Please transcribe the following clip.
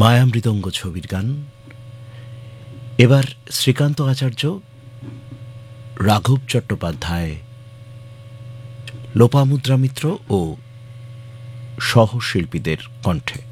মায়ামৃদঙ্গ ছবির গান। এবার শ্রীকান্ত আচার্য, রাঘব চট্টোপাধ্যায়, লোপামুদ্রা মিত্র ও সহশিল্পীদের কণ্ঠে।